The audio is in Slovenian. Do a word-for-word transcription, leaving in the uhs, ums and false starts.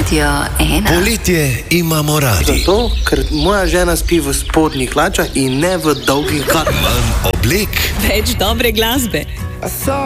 Radio ena. Poletje imamo radi. Zato, ker moja žena spi v spodnjih hlačah in ne v dolgih galah. Manj oblek, več dobre glasbe.